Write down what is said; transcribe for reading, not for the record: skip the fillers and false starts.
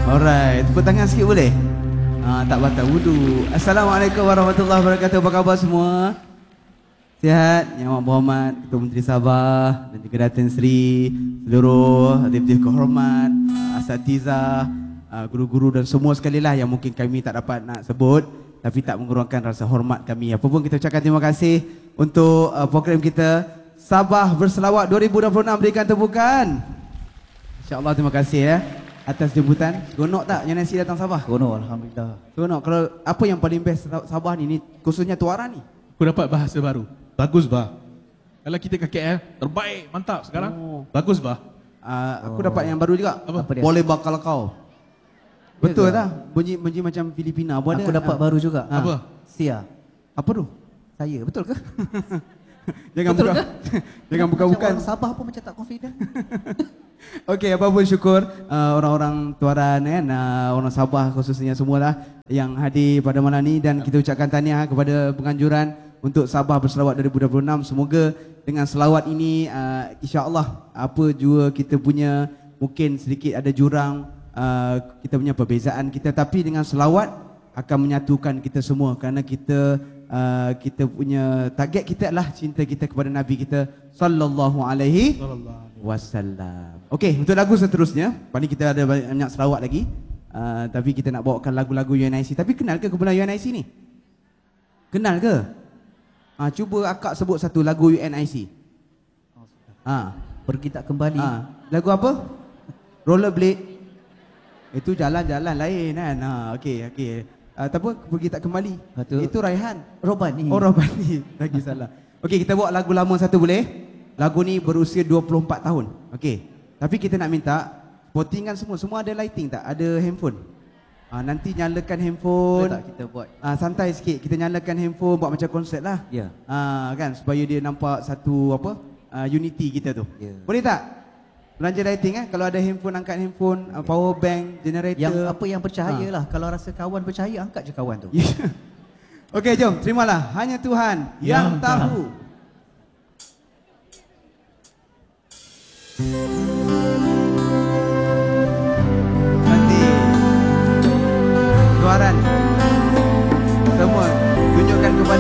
Alright, tepuk tangan sikit boleh? Tak batal wudu. Assalamualaikum warahmatullahi wabarakatuh. Apa khabar semua? Sihat? Yang amat berhormat Ketua Menteri Sabah dan juga Datin Seri, seluruh aktif kehormat, asatizah, guru-guru dan semua sekali lah yang mungkin kami tak dapat nak sebut, tapi tak mengurangkan rasa hormat kami. Apa pun kita ucapkan terima kasih untuk program kita Sabah Berselawat 2026. Berikan tepukan. InsyaAllah terima kasih ya atas jemputan. Seronok tak yang nasi datang Sabah? Seronok, Alhamdulillah. Seronok. Kalau apa yang paling best Sabah ni khususnya Tuara ni? Aku dapat bahasa baru. Bagus bah. Kalau kita ke KL, terbaik, mantap sekarang. Bagus bah. Aku dapat yang baru juga. Apa dia? Boleh bakal kau. Betul tak? Bunyi macam Filipina. Apa Aku ada? dapat baru juga. Apa? Sia. Apa tu? Saya, betul ke? Jangan Betul buka. ke? Jangan buka-bukan. Orang Sabah pun macam tak confident. Okey, apa pun syukur orang-orang Tuaran kan, orang Sabah khususnya semualah yang hadir pada malam ni, dan kita ucapkan tahniah kepada penganjuran untuk Sabah Berselawat 2026. Semoga dengan selawat ini insya-Allah apa jua kita punya mungkin sedikit ada jurang, kita punya perbezaan kita, tapi dengan selawat akan menyatukan kita semua, kerana kita punya target kita adalah cinta kita kepada Nabi kita sallallahu alaihi wasallam. Okey, untuk lagu seterusnya, pani kita ada banyak selawat lagi. Tapi kita nak bawakan lagu-lagu UNIC. Tapi kenal ke kumpulan UNIC ni? Kenal ke? Cuba akak sebut satu lagu UNIC. Pergi tak kembali. Lagu apa? Rollerblade. Itu jalan-jalan lain kan. Okey. Tapi pergi tak kembali. Itu Raihan. Robani. Oh, Robani. Lagi salah. Okey, kita bawa lagu lama satu boleh? Lagu ni berusia 24 tahun. Okey. Tapi kita nak minta votingan semua ada lighting tak? Ada handphone. Nanti nyalakan handphone. Boleh tak kita buat? Santai sikit. Kita nyalakan handphone buat macam konsert lah. Ya. Kan supaya dia nampak satu unity kita tu. Ya. Boleh tak? Belanja lighting kalau ada handphone, angkat handphone, power bank, generator. Yang apa yang percaya lah. Kalau rasa kawan percaya, angkat je kawan tu. Okey, jom. Terimalah. Hanya Tuhan yang tahu.